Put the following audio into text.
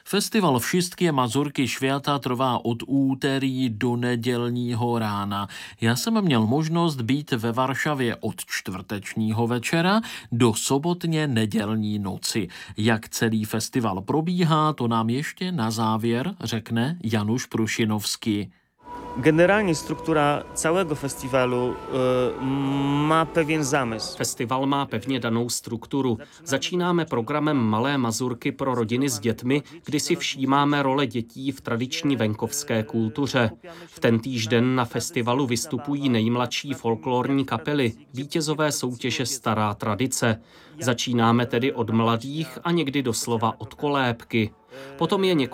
Festival Wszystkie Mazurky Świata trvá od úterý do nedělního rána. Já jsem měl možnost být ve Varšavě od čtvrtečního večera do sobotně nedělní noci. Jak celý festival probíhá, to nám ještě na závěr řekne Janusz Prusinovski. Generalnie struktura całego festiwalu má pewien zamysł. Festival má pevně danou strukturu. Začínáme programem Malé mazurky pro rodiny s dětmi, kdy si všímáme role dětí v tradiční venkovské kultuře. V tentýž den na festivalu vystupují nejmladší folklorní kapely, vítězové soutěže Stará tradice. Začínáme tedy od mladých a někdy doslova od kolébky. Potom je